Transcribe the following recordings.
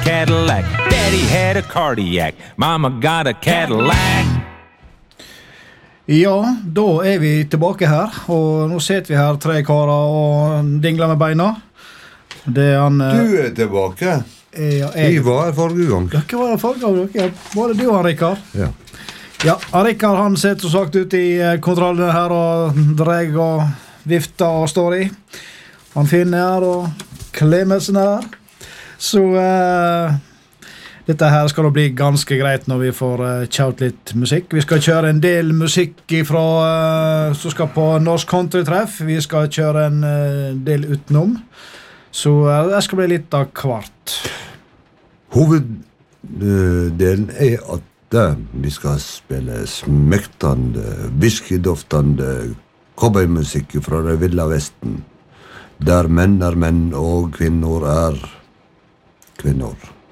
Cadillac. Daddy had a cardiac. Mama got a Cadillac. Ja, da vi tilbake her, og nå sitter vi her, 3 karer, og dingler med beina. Det han... Du tilbake. Ja, Vi var her forrige gang. Ja, hva var det forrige gang? Ja, var det du og Rikard? Ja. Ja, Rikard han sitter så sagt ute i kontrollen her og dreg og vifter og står i. Han finner her og Klemetsen her. Så dette her skal da bli ganske greit når vi får kjaut litt musikk. Vi skal kjøre en del musikk fra, som skal på Norsk Country-treff. Vi skal kjøre en del utenom. Så det skal bli litt av kvart. Hoveddelen at vi skal spille smektende, whiskydoftende cowboymusikk fra det Villa Vesten, der menn menn og kvinner kvinner.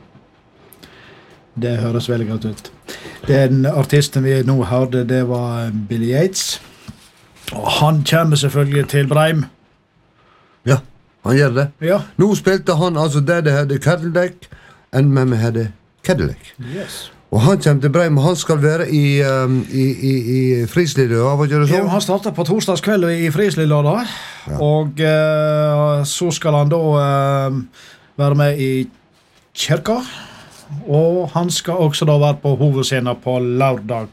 Det høres veldig godt ut. Den artisten vi nå hørte, det var Billy Yates. Og han kommer selvfølgelig til Breim. Ja, han gjør det. Ja. Nå spilte han altså der det hadde Cadillac, enn med meg hadde Cadillac. Yes. Og han kommer til Breim, og han skal være i Frislidø, var ikke det så? Ja, han starter på torsdagskveld i Frislidø da, Ja. og så skal han da være med i kirka, og han skal også da være på hovedscenen på lørdag.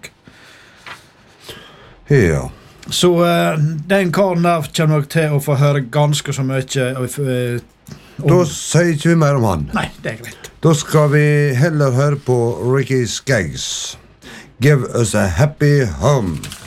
Ja. Så den karen der kommer nok til å få høre ganske så mye Da sier ikke vi mer om han. Nei, det greit. Da skal vi heller høre på Ricky Skaggs. Give us a happy home.